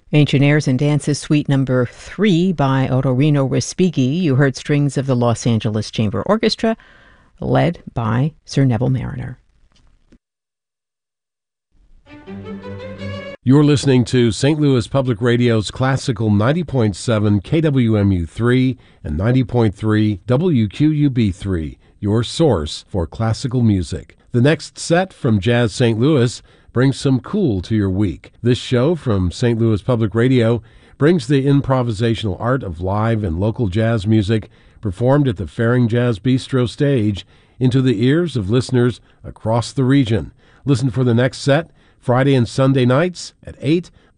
Ancient Airs and Dances, Suite Number 3 by Otorino Respighi. You heard strings of the Los Angeles Chamber Orchestra, led by Sir Neville Marriner. You're listening to St. Louis Public Radio's Classical 90.7 KWMU3 and 90.3 WQUB3, your source for classical music. The next set from Jazz St. Louis brings some cool to your week. This show from St. Louis Public Radio brings the improvisational art of live and local jazz music performed at the Faring Jazz Bistro stage into the ears of listeners across the region. Listen for the next set Friday and Sunday nights at 8